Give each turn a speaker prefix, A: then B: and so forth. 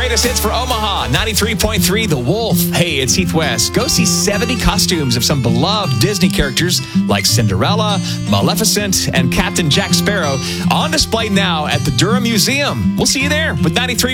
A: greatest hits for Omaha. 93.3 The Wolf. Hey, it's Heath West. Go see 70 costumes of some beloved Disney characters like Cinderella, Maleficent, and Captain Jack Sparrow on display now at the Durham Museum. We'll see you there with 93.